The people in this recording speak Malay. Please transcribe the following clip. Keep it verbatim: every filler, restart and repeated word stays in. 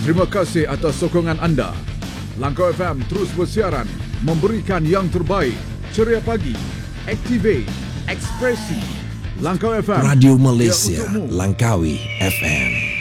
Terima kasih atas sokongan anda. Langkau F M terus bersiaran, memberikan yang terbaik. Ceria pagi, Activate, Ekspresi. Langkau F M, Radio Malaysia, Langkawi F M.